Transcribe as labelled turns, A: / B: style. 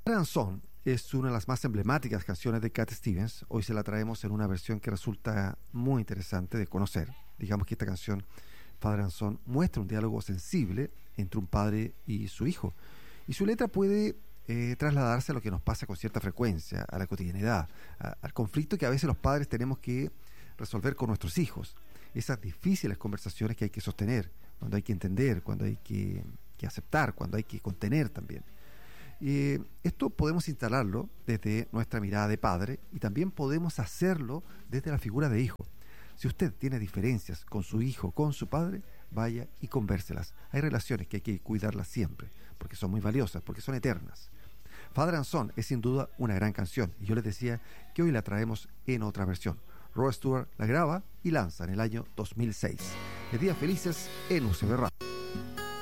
A: Father and Son es una de las más emblemáticas canciones de Cat Stevens. Hoy se la traemos en una versión que resulta muy interesante de conocer. Digamos que esta canción, Father and Son, muestra un diálogo sensible entre un padre y su hijo. Y su letra puede trasladarse a lo que nos pasa con cierta frecuencia, a la cotidianidad, al conflicto que a veces los padres tenemos que resolver con nuestros hijos. Esas difíciles conversaciones que hay que sostener, cuando hay que entender, cuando hay que aceptar, cuando hay que contener también. Esto podemos instalarlo desde nuestra mirada de padre y también podemos hacerlo desde la figura de hijo. Si usted tiene diferencias con su hijo, con su padre, vaya y convérselas. Hay relaciones que hay que cuidarlas siempre, porque son muy valiosas, porque son eternas. Father and Son es sin duda una gran canción, y yo les decía que hoy la traemos en otra versión. Rod Stewart la graba y lanza en el año 2006. De Días Felices en UCB Radio.